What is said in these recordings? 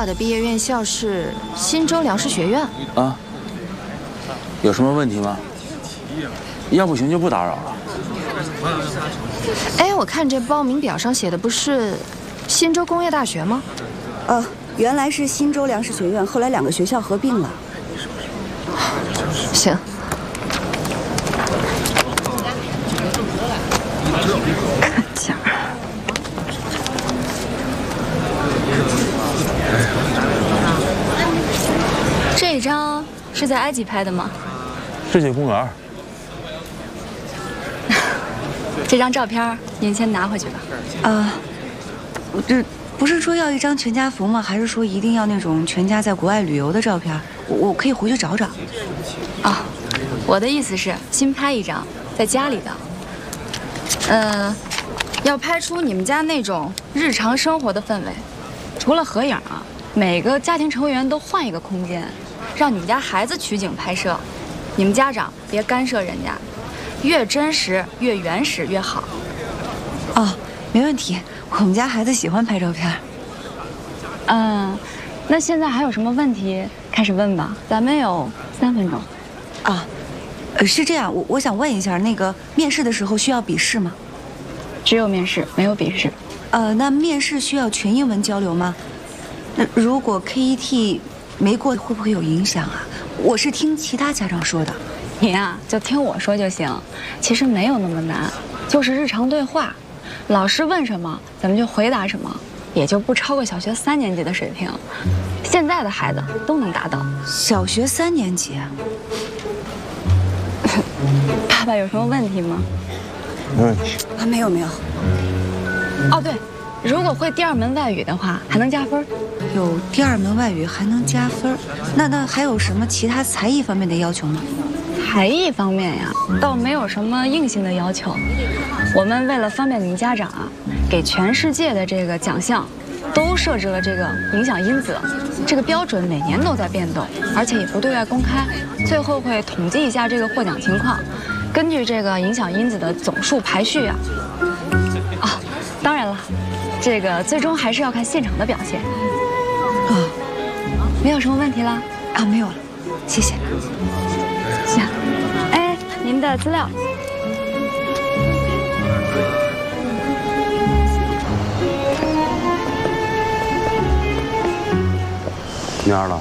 的毕业院校是新州粮食学院。 啊，有什么问题吗？要不行就不打扰了。 哎，我看这报名表上写的不是新州工业大学吗？ 原来是新州粮食学院，后来2个学校合并了。 行。讲。 这张是在埃及拍的吗？ 世界公园。 这张照片您先拿回去吧。 这不是说要一张全家福吗？还是说一定要那种全家在国外旅游的照片？我可以回去找找。 我的意思是新拍一张，在家里的。要拍出你们家那种日常生活的氛围。除了合影每个家庭成员都换一个空间，让你们家孩子取景拍摄。你们家长别干涉人家，越真实越原始越好。 没问题，我们家孩子喜欢拍照片。 那现在还有什么问题开始问吧，咱们有3分钟。 是这样，我想问一下，那个面试的时候需要笔试吗？ 只有面试，没有笔试。 那面试需要全英文交流吗？那如果 KET 没过，会不会有影响啊？我是听其他家长说的。 你呀，就听我说就行。其实没有那么难，就是日常对话，老师问什么，咱们就回答什么，也就不超过小学3年级的水平。现在的孩子都能达到。 小学3年级。 爸爸有什么问题吗？ 没问题。 没有。 对，如果会第2门外语的话，还能加分。 有第2门外语还能加分？那还有什么其他才艺方面的要求吗？ 才艺方面呀，倒没有什么硬性的要求。我们为了方便你们家长给全世界的这个奖项都设置了这个影响因子，这个标准每年都在变动，而且也不对外公开，最后会统计一下这个获奖情况，根据这个影响因子的总数排序啊。当然了，这个最终还是要看现场的表现。没有什么问题了？ 没有了，谢谢。 行，您的资料。 蔫儿了，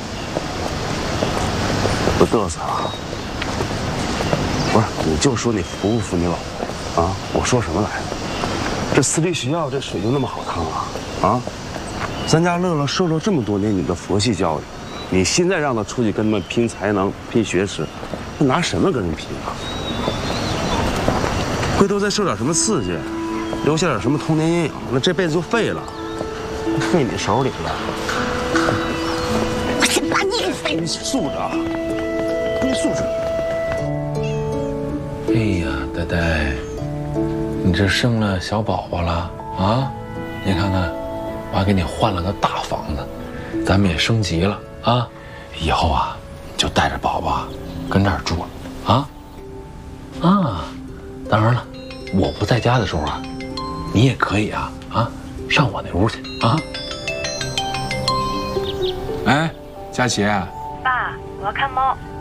都嘚瑟了。不是，你就说你服不服你老婆啊？我说什么来着？这私立学校这水就那么好趟啊？咱家乐乐受了这么多年你的佛系教育，你现在让他出去跟他们拼才能、拼学识，他拿什么跟人拼啊？回头再受点什么刺激，留下点什么童年阴影，那这辈子就废了，废你手里了。 我先把你你素质啊，给你素质。 哎呀，呆呆，你这生了小宝宝了啊？你看看，我还给你换了个大房子，咱们也升级了啊！以后啊，就带着宝宝跟这儿住了啊！当然了，我不在家的时候啊，你也可以上我那屋去啊！ 哎，佳琪， 爸，我要看猫。